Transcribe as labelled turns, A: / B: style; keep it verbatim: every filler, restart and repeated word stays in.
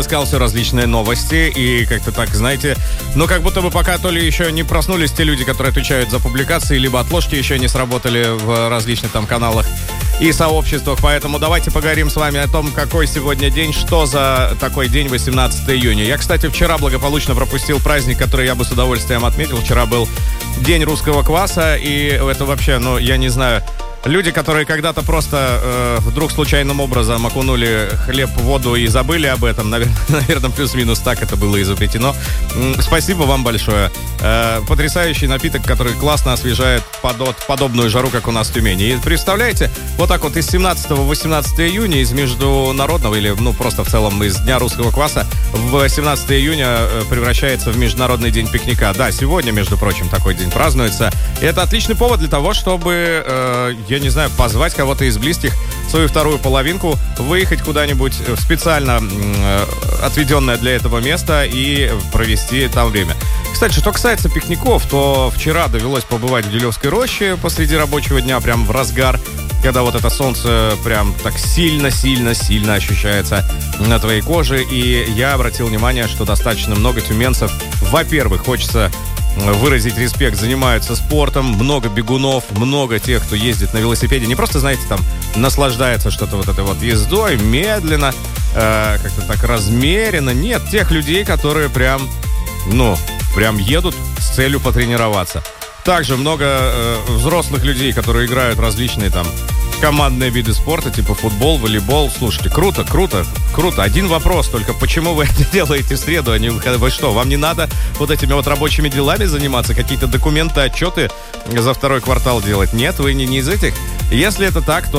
A: Искал все различные новости, и как-то так, знаете, ну как будто бы пока то ли еще не проснулись те люди, которые отвечают за публикации, либо отложки еще не сработали в различных там каналах и сообществах. Поэтому давайте поговорим с вами о том, какой сегодня день, что за такой день, восемнадцатое июня. Я, кстати, вчера благополучно пропустил праздник, который я бы с удовольствием отметил. Вчера был День русского кваса, и это вообще, ну, я не знаю... Люди, которые когда-то просто э, вдруг случайным образом окунули хлеб в воду и забыли об этом, наверное, наверное плюс-минус так это было изобретено. М-м, спасибо вам большое. Э, потрясающий напиток, который классно освежает подот, подобную жару, как у нас в Тюмени. И представляете, вот так вот из семнадцатого восемнадцатого июня, из международного или, ну, просто в целом из Дня русского кваса, в семнадцатое июня превращается в Международный день пикника. Да, сегодня, между прочим, такой день празднуется. И это отличный повод для того, чтобы... Э, я не знаю, позвать кого-то из близких, свою вторую половинку, выехать куда-нибудь в специально э, отведенное для этого место и провести там время. Кстати, что касается пикников, то вчера довелось побывать в Делевской роще посреди рабочего дня, прям в разгар, когда вот это солнце прям так сильно-сильно-сильно ощущается на твоей коже. И я обратил внимание, что достаточно много тюменцев, во-первых, хочется выразить респект, занимаются спортом, много бегунов, много тех, кто ездит на велосипеде, не просто, знаете, там, наслаждается что-то вот этой вот ездой, медленно, э, как-то так размеренно. Нет, тех людей, которые прям, ну, прям едут с целью потренироваться. Также много э, взрослых людей, которые играют различные там командные виды спорта, типа футбол, волейбол. Слушайте, круто, круто, круто. Один вопрос только, почему вы это делаете в среду, а не в выходные? Вы что, вам не надо вот этими вот рабочими делами заниматься, какие-то документы, отчеты за второй квартал делать? Нет, вы не, не из этих. Если это так, то